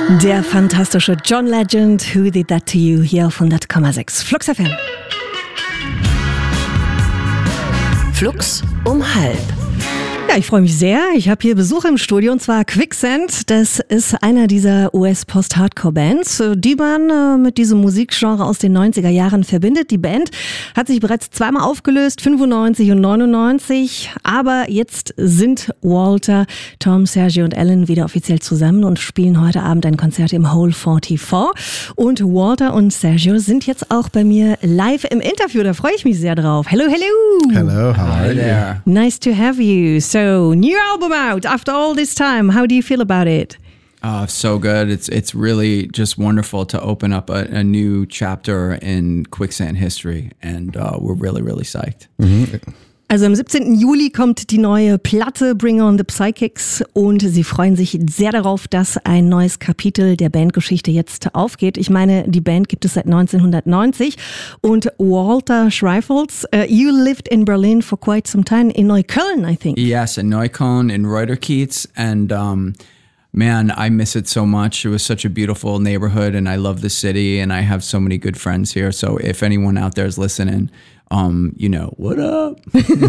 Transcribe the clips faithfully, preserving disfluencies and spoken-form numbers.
Der fantastische John Legend, Who Did That To You, hier auf hundert Komma sechs Flux F M. Flux um halb. Ja, ich freue mich sehr. Ich habe hier Besuch im Studio und zwar Quicksand. Das ist einer dieser U S-Post-Hardcore-Bands, die man äh, mit diesem Musikgenre aus den neunziger Jahren verbindet. Die Band hat sich bereits zweimal aufgelöst, fünfundneunzig und neunundneunzig. Aber jetzt sind Walter, Tom, Sergio und Alan wieder offiziell zusammen und spielen heute Abend ein Konzert im Hole vierundvierzig. Und Walter und Sergio sind jetzt auch bei mir live im Interview. Da freue ich mich sehr drauf. Hello, hello. Hello, how are there. you? Nice to have you. So, new album out after all this time. How do you feel about it? Oh, so good. It's it's really just wonderful to open up a, a new chapter in Quicksand history, and uh, we're really, really psyched. Mm-hmm. Also am siebzehnten Juli kommt die neue Platte Bring On The Psychics und sie freuen sich sehr darauf, dass ein neues Kapitel der Bandgeschichte jetzt aufgeht. Ich meine, die Band gibt es seit neunzehnhundertneunzig und Walter Schreifels, uh, you lived in Berlin for quite some time, in Neukölln, I think. Yes, in Neukölln, in Reuterkiez, and um, man, I miss it so much. It was such a beautiful neighborhood, and I love the city, and I have so many good friends here. So if anyone out there is listening, Um, you know, what up?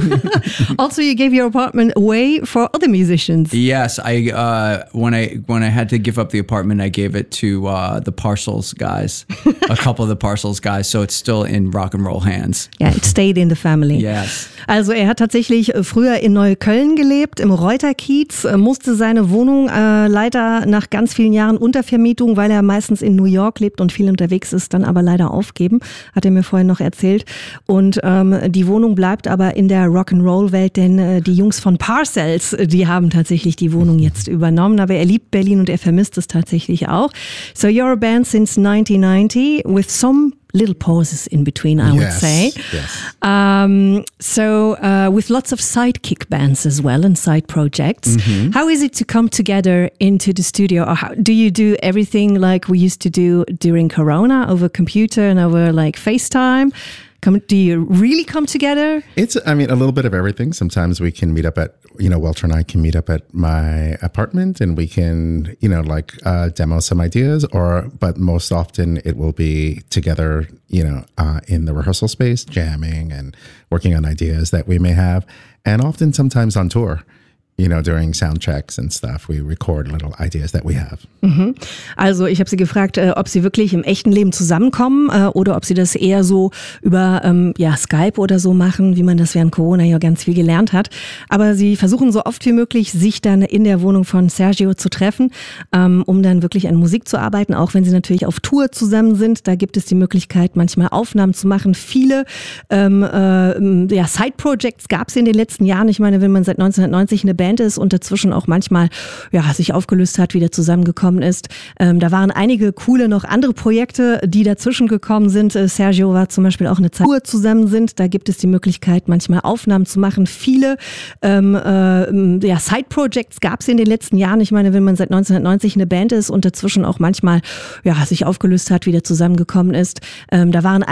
Also, you gave your apartment away for other musicians. Yes, I uh, when I when I had to give up the apartment, I gave it to uh, the Parcels guys, a couple of the Parcels guys. So it's still in rock and roll hands. Yeah, it stayed in the family. Yes. Also er hat tatsächlich früher in Neukölln gelebt, im Reuterkiez, musste seine Wohnung äh, leider nach ganz vielen Jahren Untervermietung, weil er meistens in New York lebt und viel unterwegs ist, dann aber leider aufgeben, hat er mir vorhin noch erzählt. Und Und ähm, die Wohnung bleibt aber in der Rock'n'Roll-Welt, denn äh, die Jungs von Parcels, die haben tatsächlich die Wohnung jetzt übernommen. Aber er liebt Berlin und er vermisst es tatsächlich auch. So you're a band since nineteen ninety with some little pauses in between, I yes, would say. Yes. Um, so uh, with lots of sidekick bands as well and side projects. Mm-hmm. How is it to come together into the studio? Or how, do you do everything like we used to do during Corona over computer and over like FaceTime? Come, do you really come together? It's, I mean, a little bit of everything. Sometimes we can meet up at, you know, Walter and I can meet up at my apartment and we can, you know, like uh, demo some ideas, or, but most often it will be together, you know, uh, in the rehearsal space, jamming and working on ideas that we may have. And often sometimes on tour. You know, during sound checks and stuff, we record little ideas that we have. Mhm. Also ich habe sie gefragt, äh, ob sie wirklich im echten Leben zusammenkommen äh, oder ob sie das eher so über ähm, ja, Skype oder so machen, wie man das während Corona ja ganz viel gelernt hat. Aber sie versuchen so oft wie möglich, sich dann in der Wohnung von Sergio zu treffen, ähm, um dann wirklich an Musik zu arbeiten, auch wenn sie natürlich auf Tour zusammen sind. Da gibt es die Möglichkeit, manchmal Aufnahmen zu machen. Viele ähm, äh, ja, Side-Projects gab es in den letzten Jahren. Ich meine, wenn man seit neunzehnhundertneunzig eine Band ist und dazwischen auch manchmal ja, sich aufgelöst hat, wieder zusammengekommen ist. Ähm, da waren einige coole noch andere Projekte, die dazwischen gekommen sind. Äh, Sergio war zum Beispiel auch eine Zeit, wo zusammen sind. Da gibt es die Möglichkeit, manchmal Aufnahmen zu machen. Viele ähm, äh, ja, Side-Projects gab es in den letzten Jahren. Ich meine, wenn man seit neunzehnhundertneunzig eine Band ist und dazwischen auch manchmal ja, sich aufgelöst hat, wieder zusammengekommen ist. Ähm, da waren